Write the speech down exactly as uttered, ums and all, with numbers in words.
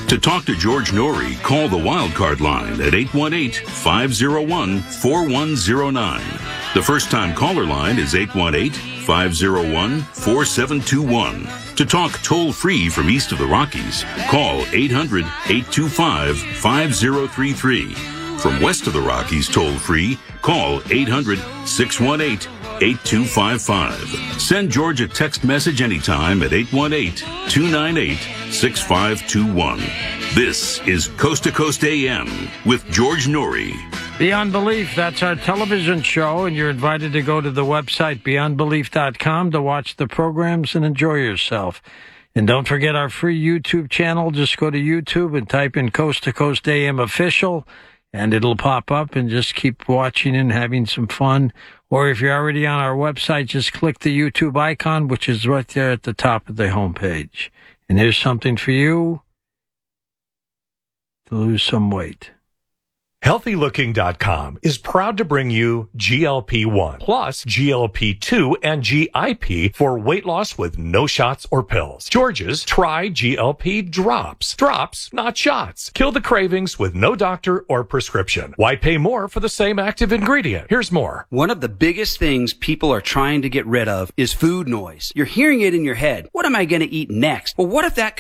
To talk to George Norrie, call the Wildcard line at eight one eight, five oh one, four one oh nine. The first-time caller line is eight one eight, five oh one, four seven two one. To talk toll-free from east of the Rockies, call eight hundred, eight two five, five oh three three. From west of the Rockies toll-free, call eight hundred, six one eight, eight two five five. Send George a text message anytime at eight one eight, two nine eight, six five two one. This is Coast to Coast A M with George Norrie. Beyond Belief, that's our television show, and you're invited to go to the website beyond belief dot com to watch the programs and enjoy yourself. And don't forget our free YouTube channel. Just go to YouTube and type in Coast to Coast A M Official, and it'll pop up, and just keep watching and having some fun. Or if you're already on our website, just click the YouTube icon, which is right there at the top of the homepage. And here's something for you to lose some weight. healthy looking dot com is proud to bring you G L P one plus G L P two and G I P for weight loss with no shots or pills. George's Try G L P Drops. Drops, not shots. Kill the cravings with no doctor or prescription. Why pay more for the same active ingredient? Here's more. One of the biggest things people are trying to get rid of is food noise. You're hearing it in your head. What am I going to eat next? Well, what if that